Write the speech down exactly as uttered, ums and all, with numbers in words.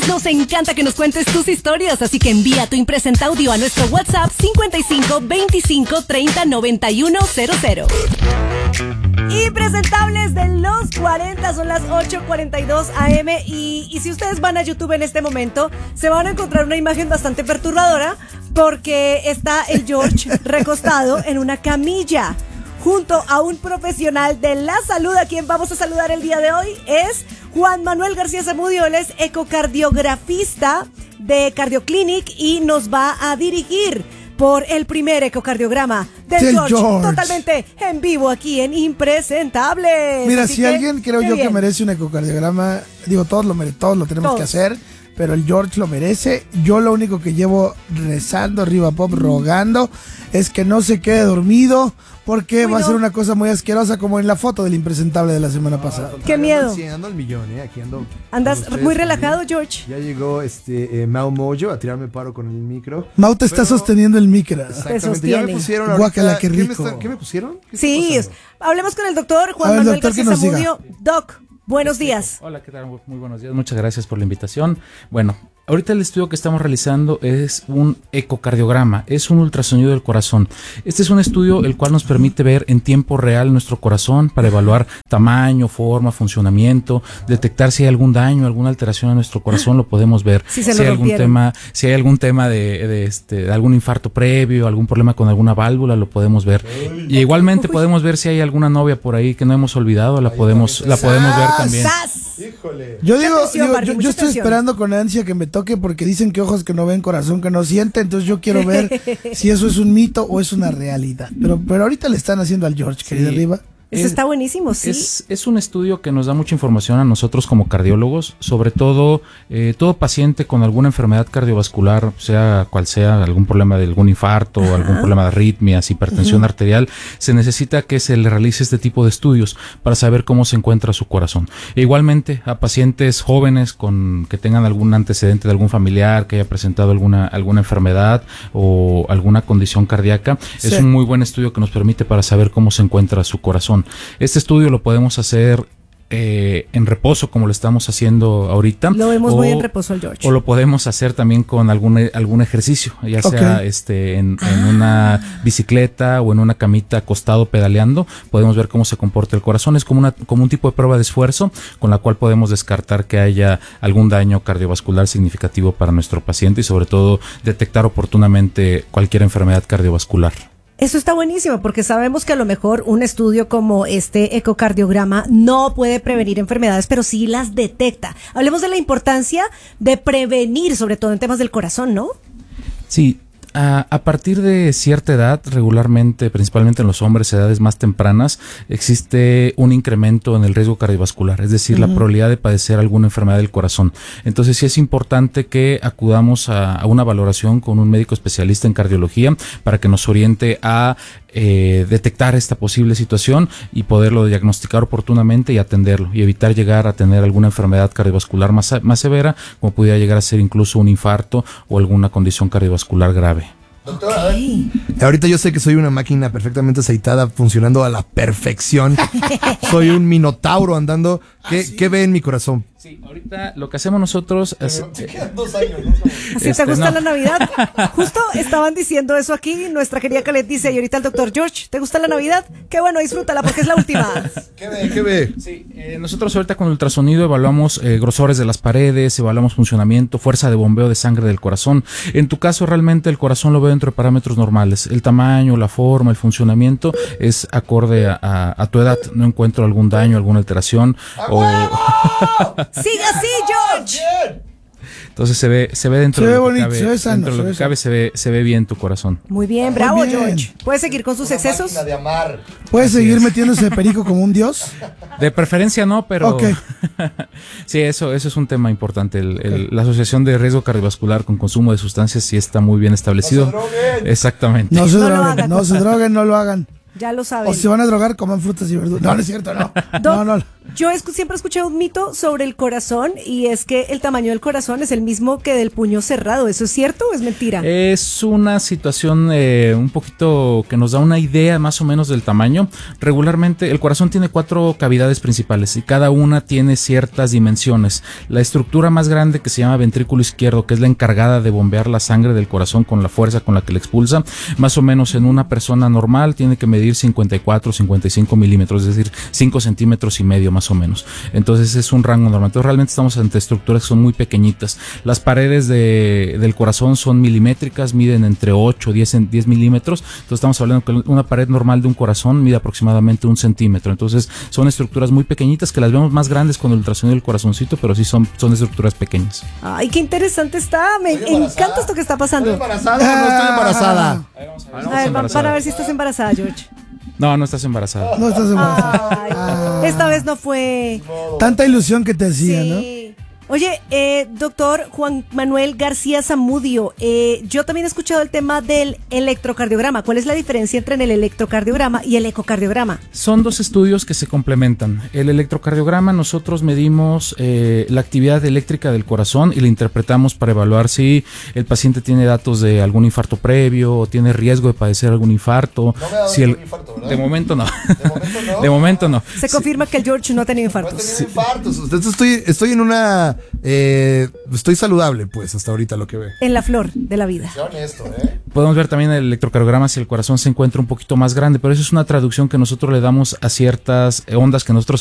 Nos encanta que nos cuentes tus historias, así que envía tu impresenta audio a nuestro WhatsApp cincuenta y cinco veinticinco treinta noventa y uno cero cero. Impresentables de los cuarenta, son las ocho cuarenta y dos a eme y, y si ustedes van a YouTube en este momento, se van a encontrar una imagen bastante perturbadora porque está el George recostado en una camilla junto a un profesional de la salud. A quien vamos a saludar el día de hoy es Juan Manuel García Zamudio. Él es ecocardiografista de Cardioclinic y nos va a dirigir por el primer ecocardiograma del, del George, George, totalmente en vivo aquí en Impresentables. Mira, Así si que, alguien creo yo bien. que merece un ecocardiograma, digo, todos lo merecemos, todos lo tenemos todos. que hacer, pero el George lo merece. Yo lo único que llevo rezando, arriba pop, rogando, es que no se quede dormido, porque Uy, va no. a ser una cosa muy asquerosa, como en la foto del impresentable de la semana no, pasada. ¡Qué miedo! Sí, ando al millón, ¿eh? Aquí ando. ¿Andas muy relajado, también. George? Ya llegó este eh, Mau Mojo a tirarme paro con el micro. Mau te está sosteniendo el micro. Exactamente, ya me pusieron ahorita. Guácala, qué rico. ¿Qué me, está, ¿qué me pusieron? ¿Qué sí, es, hablemos con el doctor Juan ver, Manuel doctor, García Zamudio. Doc, buenos días. Hola, ¿qué tal? Muy buenos días, muchas gracias por la invitación. Bueno, ahorita el estudio que estamos realizando es un ecocardiograma, es un ultrasonido del corazón. Este es un estudio el cual nos permite ver en tiempo real nuestro corazón para evaluar tamaño, forma, funcionamiento, detectar si hay algún daño, alguna alteración en nuestro corazón, lo podemos ver. Si, se si lo hay algún tema, si hay algún tema de, de, este, de algún infarto previo, algún problema con alguna válvula, lo podemos ver. Y igualmente podemos ver si hay alguna novia por ahí que no hemos olvidado, la podemos, la podemos ver también. Híjole. Yo digo, atención, yo, Barbie, yo, yo estoy atención. esperando con ansia que me toque, porque dicen que ojos que no ven, corazón que no siente, entonces yo quiero ver si eso es un mito o es una realidad. Pero, pero ahorita le están haciendo al George, querida sí. Riva. Eso está buenísimo, sí. Es, es un estudio que nos da mucha información a nosotros como cardiólogos, sobre todo eh, todo paciente con alguna enfermedad cardiovascular, sea cual sea, algún problema de algún infarto, Ajá. algún problema de arritmias, hipertensión uh-huh. arterial, se necesita que se le realice este tipo de estudios para saber cómo se encuentra su corazón. E igualmente a pacientes jóvenes con que tengan algún antecedente de algún familiar que haya presentado alguna, alguna enfermedad o alguna condición cardíaca, sí. es un muy buen estudio que nos permite para saber cómo se encuentra su corazón. Este estudio lo podemos hacer eh, en reposo, como lo estamos haciendo ahorita. Lo vemos o, muy en reposo al George. O lo podemos hacer también con algún, algún ejercicio, ya okay. sea este en, en ah. una bicicleta o en una camita acostado pedaleando. Podemos ver cómo se comporta el corazón. Es como, una, como un tipo de prueba de esfuerzo con la cual podemos descartar que haya algún daño cardiovascular significativo para nuestro paciente y sobre todo detectar oportunamente cualquier enfermedad cardiovascular. Eso está buenísimo, porque sabemos que a lo mejor un estudio como este ecocardiograma no puede prevenir enfermedades, pero sí las detecta. Hablemos de la importancia de prevenir, sobre todo en temas del corazón, ¿no? Sí. A, a partir de cierta edad, regularmente, principalmente en los hombres, edades más tempranas, existe un incremento en el riesgo cardiovascular, es decir, uh-huh. la probabilidad de padecer alguna enfermedad del corazón. Entonces sí es importante que acudamos a, a una valoración con un médico especialista en cardiología para que nos oriente a eh, detectar esta posible situación y poderlo diagnosticar oportunamente y atenderlo y evitar llegar a tener alguna enfermedad cardiovascular más, más severa, como pudiera llegar a ser incluso un infarto o alguna condición cardiovascular grave. Doctor, okay. ahorita yo sé que soy una máquina perfectamente aceitada, funcionando a la perfección. Soy un minotauro andando. ¿Qué, ¿Ah, sí? ¿Qué ve en mi corazón? Sí, ahorita lo que hacemos nosotros es... Te quedan dos años, ¿no? ¿Así este, te gusta no. la Navidad? Justo estaban diciendo eso aquí, nuestra querida Calet dice, y ahorita el doctor George, ¿te gusta la Navidad? Qué bueno, disfrútala porque es la última. ¿Qué ve? ¿Qué ve? Sí, eh, nosotros ahorita con el ultrasonido evaluamos eh, grosores de las paredes, evaluamos funcionamiento, fuerza de bombeo de sangre del corazón. En tu caso realmente el corazón lo veo dentro de parámetros normales. El tamaño, la forma, el funcionamiento es acorde a, a, a tu edad. No encuentro algún daño, alguna alteración. O... ¡Siga así, George! Entonces se ve, se ve dentro se de ve lo bonito, que cabe, se ve sano, dentro de lo que cabe se ve, se ve bien tu corazón. Muy bien, bravo, Muy bien. George. ¿Puedes seguir con sus Una excesos? De amar. ¿Puedes seguir es. metiéndose de perico como un dios? De preferencia no, pero okay. sí, eso, eso es un tema importante. El, el, la asociación de riesgo cardiovascular con consumo de sustancias sí está muy bien establecido. No se droguen. Exactamente. No se no droguen, hagan, no se droguen, no lo hagan. Ya lo saben. O si van a drogar, coman frutas y verduras. No, no es cierto, no. No, no. Yo escu- siempre escuché un mito sobre el corazón y es que el tamaño del corazón es el mismo que del puño cerrado. ¿Eso es cierto o es mentira? Es una situación eh, un poquito que nos da una idea más o menos del tamaño. Regularmente el corazón tiene cuatro cavidades principales y cada una tiene ciertas dimensiones. La estructura más grande, que se llama ventrículo izquierdo, que es la encargada de bombear la sangre del corazón con la fuerza con la que la expulsa, más o menos en una persona normal tiene que medir cincuenta y cuatro, cincuenta y cinco milímetros, es decir, cinco centímetros y medio más o menos. Entonces es un rango normal. Entonces realmente estamos ante estructuras que son muy pequeñitas. Las paredes de, del corazón son milimétricas, miden entre ocho, diez, diez milímetros. Entonces estamos hablando que una pared normal de un corazón mide aproximadamente un centímetro. Entonces son estructuras muy pequeñitas que las vemos más grandes con el ultrasonido del corazoncito, pero sí son, son estructuras pequeñas. Ay, qué interesante está. Me encanta esto que está pasando. ¿Estoy embarazada o no estoy embarazada? A ver, va- para ver si estás embarazada, George. No, no estás embarazada. No estás embarazada. Ay, Ah. esta vez no fue. Tanta ilusión que te hacía, ¿no? Sí. Oye, eh, doctor Juan Manuel García Zamudio, eh, yo también he escuchado el tema del electrocardiograma. ¿Cuál es la diferencia entre el electrocardiograma y el ecocardiograma? Son dos estudios que se complementan. El electrocardiograma, nosotros medimos eh, la actividad eléctrica del corazón y la interpretamos para evaluar si el paciente tiene datos de algún infarto previo o tiene riesgo de padecer algún infarto. No me ha dado Si el- ningún infarto, ¿verdad? de momento no. De momento no. De momento no. Se confirma que el George no ha tenido No he infartos. tenido infartos. Usted estoy, estoy en una. eh, estoy saludable, pues, hasta ahorita lo que ve. En la flor de la vida. Sea honesto, ¿eh? Podemos ver también el electrocardiograma si el corazón se encuentra un poquito más grande, pero eso es una traducción que nosotros le damos a ciertas ondas que nosotros